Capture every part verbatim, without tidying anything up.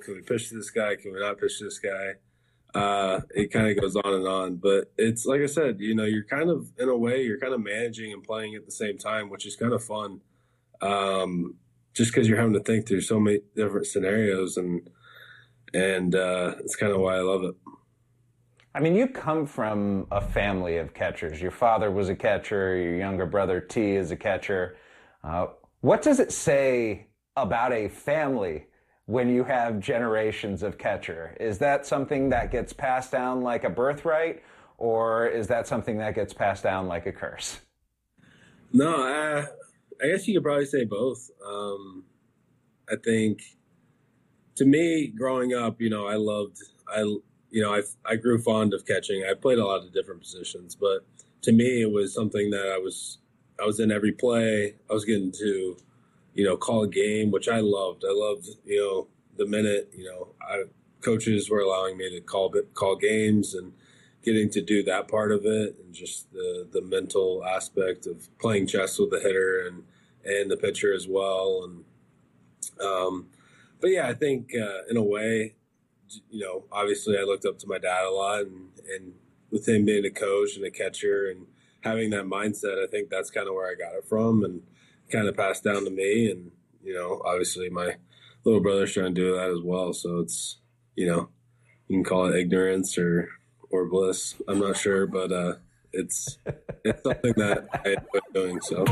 can we pitch to this guy? Can we not pitch to this guy? Uh, it kind of goes on and on. But it's like I said, you know, you're kind of, in a way, you're kind of managing and playing at the same time, which is kind of fun. Um, just because you're having to think through so many different scenarios, and and uh, it's kind of why I love it. I mean, you come from a family of catchers. Your father was a catcher. Your younger brother, T, is a catcher. Uh, what does it say about a family when you have generations of catcher? Is that something that gets passed down like a birthright, or is that something that gets passed down like a curse? No, I, I guess you could probably say both. Um, I think, to me, growing up, you know, I loved, I you know, I, I grew fond of catching. I played a lot of different positions, but to me, it was something that I was, I was in every play. I was getting to, you know, call a game, which I loved. I loved, you know, the minute, you know, I, coaches were allowing me to call call games and getting to do that part of it, and just the, the mental aspect of playing chess with the hitter and, and the pitcher as well. And, um, but yeah, I think uh, in a way, you know, obviously I looked up to my dad a lot, and, and with him being a coach and a catcher and having that mindset, I think that's kind of where I got it from, and kind of passed down to me. And, you know, obviously my little brother's trying to do that as well. So it's, you know, you can call it ignorance or, or bliss. I'm not sure, but uh, it's, it's something that I enjoy doing. So.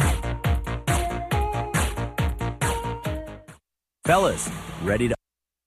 Fellas, ready to...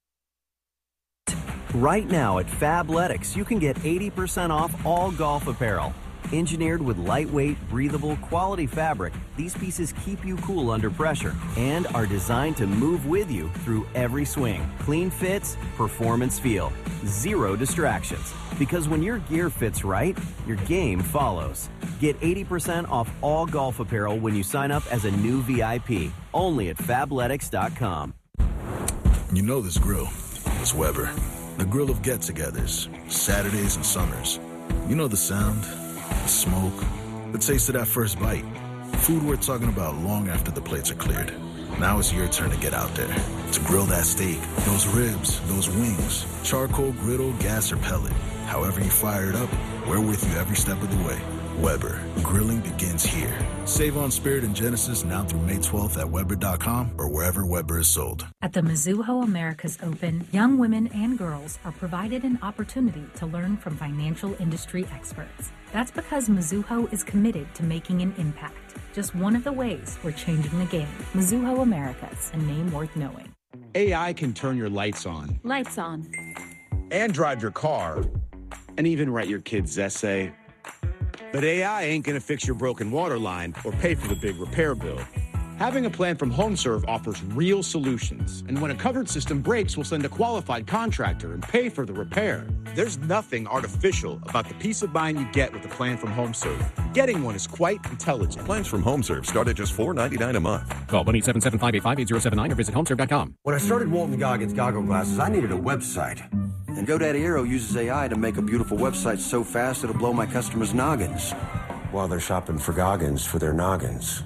Right now at Fabletics, you can get eighty percent off all golf apparel. Engineered with lightweight, breathable, quality fabric, these pieces keep you cool under pressure and are designed to move with you through every swing. Clean fits, performance feel, zero distractions. Because when your gear fits right, your game follows. Get eighty percent off all golf apparel when you sign up as a new V I P, only at Fabletics dot com. You know this grill. It's Weber. The grill of get-togethers, Saturdays and summers. You know the sound, the smoke, the taste of that first bite. Food we're talking about long after the plates are cleared. Now it's your turn to get out there, to grill that steak, those ribs, those wings, charcoal, griddle, gas, or pellet. However you fire it up, we're with you every step of the way. Weber, grilling begins here. Save on Spirit and Genesis now through May twelfth at Weber dot com or wherever Weber is sold. At the Mizuho Americas Open, young women and girls are provided an opportunity to learn from financial industry experts. That's because Mizuho is committed to making an impact. Just one of the ways we're changing the game. Mizuho Americas, a name worth knowing. A I can turn your lights on. Lights on. And drive your car. And even write your kid's essay. But A I ain't gonna fix your broken water line or pay for the big repair bill. Having a plan from HomeServe offers real solutions. And when a covered system breaks, we'll send a qualified contractor and pay for the repair. There's nothing artificial about the peace of mind you get with a plan from HomeServe. Getting one is quite intelligent. Plans from HomeServe start at just four ninety-nine a month. Call one eight seven seven, five eight five, eight zero seven nine or visit homeserve dot com. When I started Walton Goggins Goggle Glasses, I needed a website. And GoDaddy Aero uses A I to make a beautiful website so fast it'll blow my customers' noggins while they're shopping for Goggins for their noggins.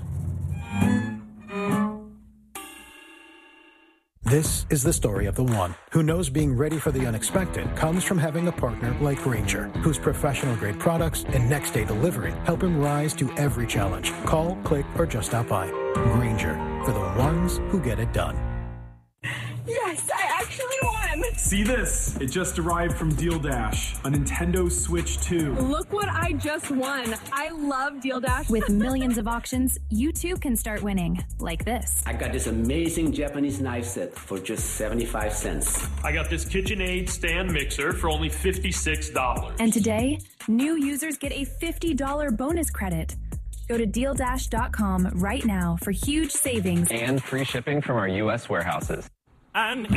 This is the story of the one who knows being ready for the unexpected comes from having a partner like Grainger, whose professional-grade products and next-day delivery help him rise to every challenge. Call, click, or just stop by. Grainger, for the ones who get it done. Yes, I actually won! See this? It just arrived from Deal Dash, a Nintendo Switch two. Look what I just won. I love Deal Dash. With millions of auctions, you too can start winning, like this. I got this amazing Japanese knife set for just seventy-five cents. I got this KitchenAid stand mixer for only fifty-six dollars. And today, new users get a fifty dollars bonus credit. Go to deal dash dot com right now for huge savings and free shipping from our U S warehouses. And